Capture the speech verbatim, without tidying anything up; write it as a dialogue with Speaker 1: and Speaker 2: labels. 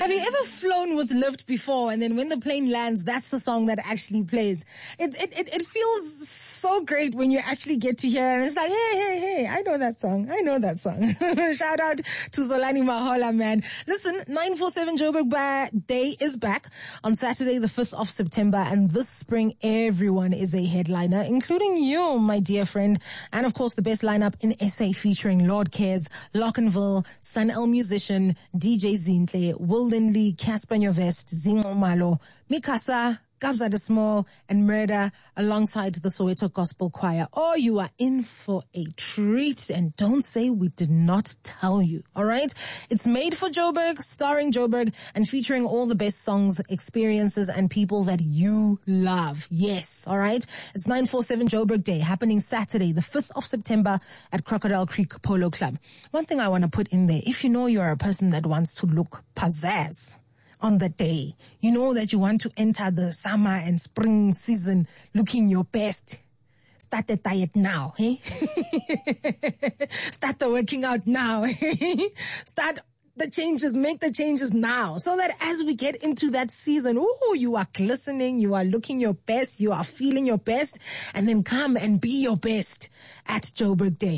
Speaker 1: Have you ever flown with Lyft before, and then when the plane lands, that's the song that actually plays? It it it, it feels so great when you actually get to hear it, and it's like, hey, hey, hey, I know that song. I know that song. Shout out to Zolani Mahola, man. Listen, nine four seven Joburg Day is back on Saturday, the fifth of September, and this spring, everyone is a headliner, including you, my dear friend, and of course, the best lineup in S A featuring Lord Cares, Lockenville, Sun El Musician, D J Zintle, Will Lindley, Casper Nyovest, Zingo Malo, Mikasa, Gabza de Small, and Murder alongside the Soweto Gospel Choir. Oh, you are in for a treat, and don't say we did not tell you, all right? It's made for Joburg, starring Joburg, and featuring all the best songs, experiences, and people that you love. Yes, all right? It's nine four seven Joburg Day, happening Saturday, the fifth of September at Crocodile Creek Polo Club. One thing I want to put in there, if you know you're a person that wants to look pizzazz on the day, you know that you want to enter the summer and spring season looking your best, start the diet now, hey? Start the working out now, hey? Start the changes, make the changes now, so that as we get into that season, oh, you are glistening, you are looking your best, you are feeling your best, and then come and be your best at Joburg Day.